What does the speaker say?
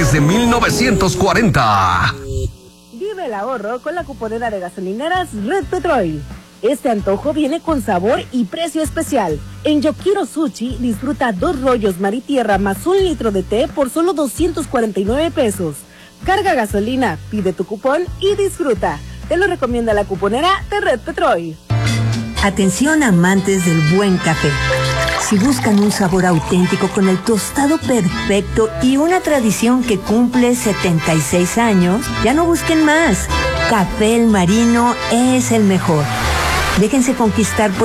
desde 1940. Vive el ahorro con la cuponera de gasolineras Red Petrol. Este antojo viene con sabor y precio especial. En Yo Quiero Sushi disfruta 2 rollos mar y tierra más 1 litro de té por solo 249 pesos. Carga gasolina, pide tu cupón y disfruta. Te lo recomienda la cuponera de Red Petrol. Atención amantes del buen café. Si buscan un sabor auténtico con el tostado perfecto y una tradición que cumple 76 años, ya no busquen más. Café El Marino es el mejor. Déjense conquistar por